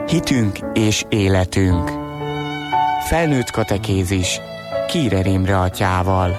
Hitünk és életünk. Felnőtt katekézis Kírer Imre atyával.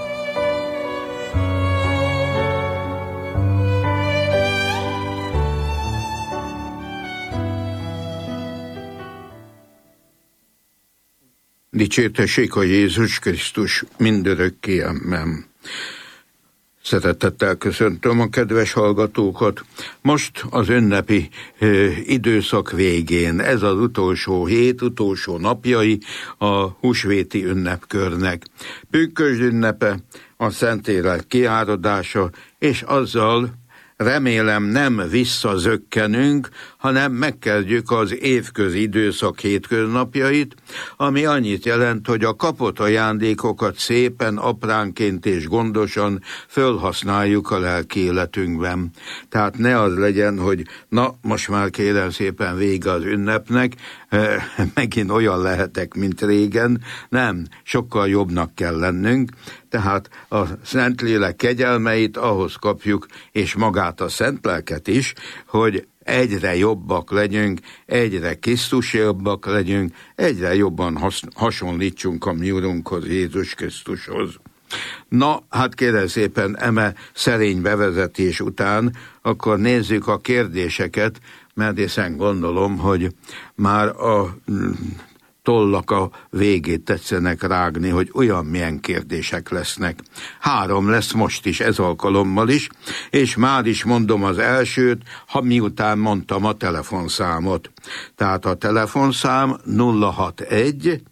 Dicsértessék a Jézus Krisztus mindörökké, amen. Szeretettel köszöntöm a kedves hallgatókat. Most az ünnepi időszak végén, ez az utolsó hét, utolsó napjai a húsvéti ünnepkörnek. Pünkösd ünnepe, a Szentlélek kiáradása, és azzal remélem nem visszazökkenünk, hanem megkezdjük az évközi időszak hétköznapjait, ami annyit jelent, hogy a kapott ajándékokat szépen, apránként és gondosan fölhasználjuk a lelki életünkben. Tehát ne az legyen, hogy na, most már kérem szépen vége az ünnepnek, megint olyan lehetek, mint régen. Nem, sokkal jobbnak kell lennünk, tehát a Szentlélek kegyelmeit ahhoz kapjuk, és magát a Szentlelket is, hogy egyre jobbak legyünk, egyre Krisztusabbak legyünk, egyre jobban hasonlítsunk a mi Urunkhoz, Jézus Krisztushoz. Na, hát kérem szépen, eme szerény bevezetés után, akkor nézzük a kérdéseket, mert hiszen gondolom, hogy már a tollak a végét tetszenek rágni, hogy olyan milyen kérdések lesznek. 3 lesz most is, ez alkalommal is, és már is mondom az elsőt, ha miután mondtam a telefonszámot. Tehát a telefonszám 061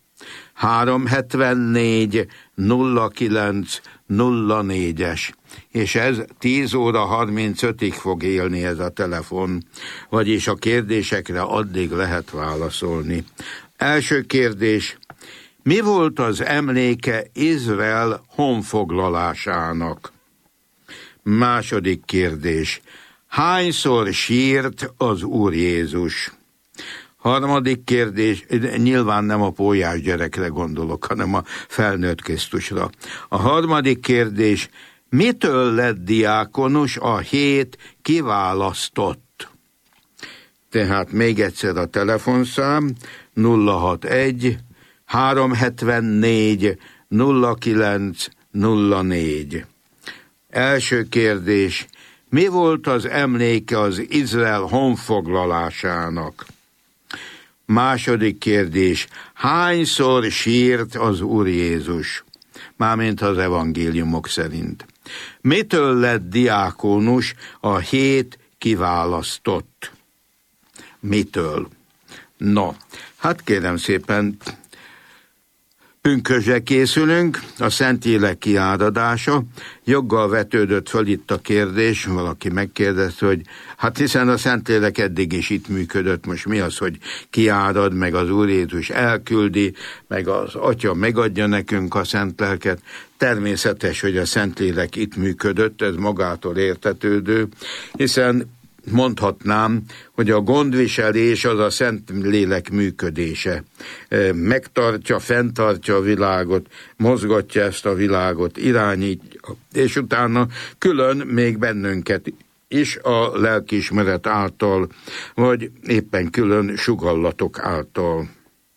374 09 04-es, és ez 10 óra 35-ig fog élni ez a telefon, vagyis a kérdésekre addig lehet válaszolni. Első kérdés: mi volt az emléke Izrael honfoglalásának? Második kérdés: hányszor sírt az Úr Jézus? Harmadik kérdés, nyilván nem a pólyás gyerekre gondolok, hanem a felnőtt Krisztusra. A harmadik kérdés: mitől lett diákonus a 7 kiválasztott? Tehát még egyszer a telefonszám 061 374 09 04. Első kérdés: mi volt az emléke az Izrael honfoglalásának? Második kérdés: hányszor sírt az Úr Jézus? Mármint az evangéliumok szerint. Mitől lett diákonus a 7 kiválasztott? Mitől? No, hát kérem szépen, pünkösdre készülünk, a Szentlélek kiáradása. Joggal vetődött föl itt a kérdés, valaki megkérdezte, hogy hát hiszen a Szentlélek eddig is itt működött, most mi az, hogy kiárad, meg az Úr Jézus elküldi, meg az Atya megadja nekünk a Szentlelket. Természetes, hogy a Szentlélek itt működött, ez magától értetődő, hiszen mondhatnám, hogy a gondviselés az a Szentlélek működése. Megtartja, fenntartja a világot, mozgatja ezt a világot, irányítja, és utána külön még bennünket is a lelkiismeret által, vagy éppen külön sugallatok által.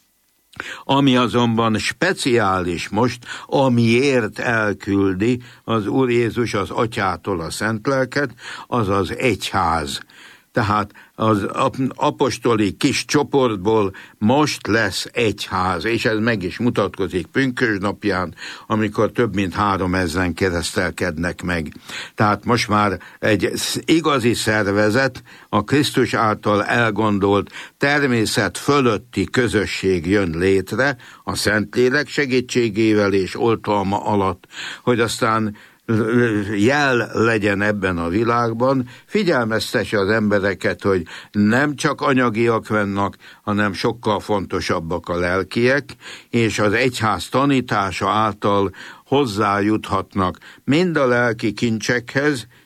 Ami azonban speciális most, amiért elküldi az Úr Jézus az Atyától a Szentlelket, az az egyház. Tehát az apostoli kis csoportból most lesz egyház, és ez meg is mutatkozik pünkösd napján, amikor több mint 3000 keresztelkednek meg. Tehát most már egy igazi szervezet, a Krisztus által elgondolt természet fölötti közösség jön létre, a Szentlélek segítségével és oltalma alatt, hogy aztán jel legyen ebben a világban, figyelmeztesse az embereket, hogy nem csak anyagiak vannak, hanem sokkal fontosabbak a lelkiek, és az egyház tanítása által hozzájuthatnak mind a lelki kincsekhez,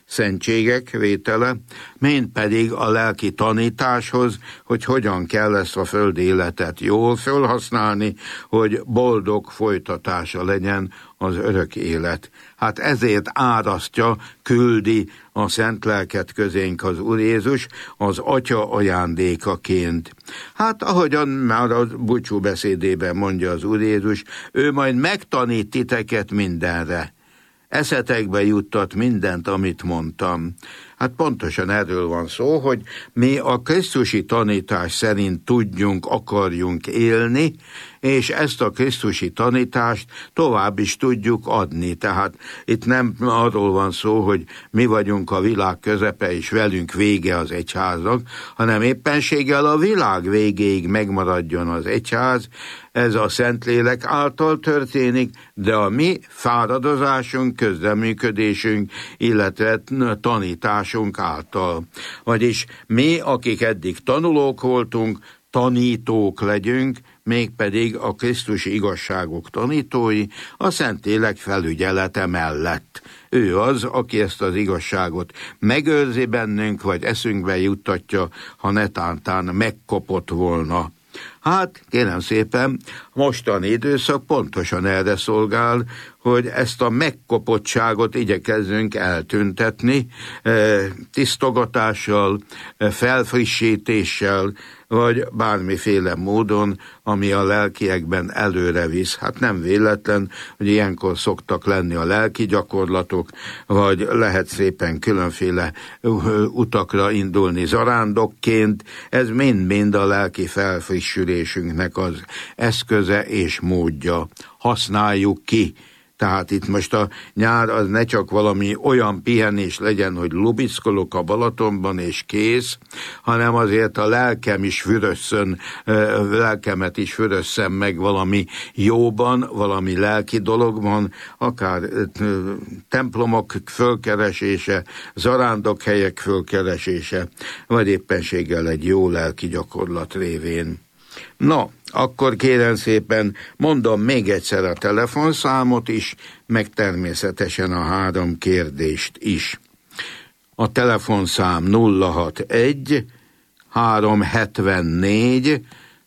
szentségek vétele, mind pedig a lelki tanításhoz, hogy hogyan kell ezt a földi életet jól felhasználni, hogy boldog folytatása legyen az örök élet. Hát ezért árasztja, küldi a szent lelket közénk az Úr Jézus, az Atya ajándékaként. Hát ahogyan már a búcsú beszédében mondja az Úr Jézus, ő majd megtanít titeket mindenre. Eszetekbe juttat mindent, amit mondtam. Hát pontosan erről van szó, hogy mi a krisztusi tanítás szerint tudjunk, akarjunk élni, és ezt a krisztusi tanítást tovább is tudjuk adni. Tehát itt nem arról van szó, hogy mi vagyunk a világ közepe, és velünk vége az egyháznak, hanem éppenséggel a világ végéig megmaradjon az egyház. Ez a Szentlélek által történik, de a mi fáradozásunk, közreműködésünk, illetve tanításunk által. Vagyis mi, akik eddig tanulók voltunk, tanítók legyünk, mégpedig a krisztusi igazságok tanítói, a Szentlélek felügyelete mellett. Ő az, aki ezt az igazságot megőrzi bennünk, vagy eszünkbe juttatja, ha netántán megkopott volna. Hát, kérem szépen, mostani időszak pontosan erre szolgál, hogy ezt a megkopottságot igyekezzünk eltüntetni, tisztogatással, felfrissítéssel, vagy bármiféle módon, ami a lelkiekben előre visz. Hát nem véletlen, hogy ilyenkor szoktak lenni a lelki gyakorlatok, vagy lehet szépen különféle utakra indulni zarándokként. Ez mind-mind a lelki felfrissülésünknek az eszköze és módja. Használjuk ki. Tehát itt most a nyár az ne csak valami olyan pihenés legyen, hogy lubickolok a Balatonban és kész, hanem azért a lelkem is fürösszön, lelkemet is fürösszem meg valami jóban, valami lelki dologban, akár templomok fölkeresése, zarándokhelyek fölkeresése, vagy éppenséggel egy jó lelki gyakorlat révén. No, akkor kérem szépen, mondom még egyszer a telefonszámot is, meg természetesen a 3 kérdést is. A telefonszám 061 374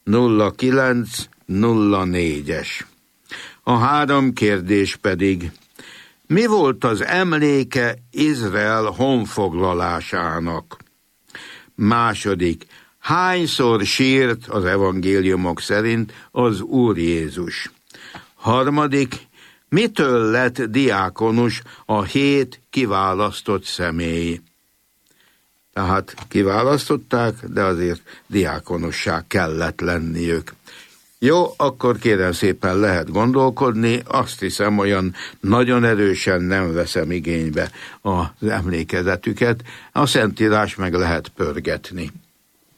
0904-es. A 3 kérdés pedig: mi volt az emléke Izrael honfoglalásának? Második: hányszor sírt az evangéliumok szerint az Úr Jézus? Harmadik: mitől lett diákonus a 7 kiválasztott személy? Tehát kiválasztották, de azért diákonossá kellett lenniük. Jó, akkor kérem szépen lehet gondolkodni, azt hiszem olyan nagyon erősen nem veszem igénybe az emlékezetüket, a Szentírás meg lehet pörgetni.